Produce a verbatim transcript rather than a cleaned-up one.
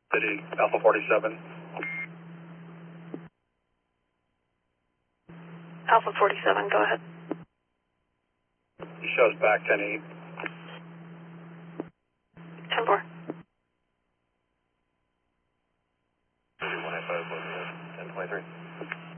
City, Alpha forty-seven. Alpha forty-seven, go ahead. He shows back ten eight. ten four. ten twenty-three.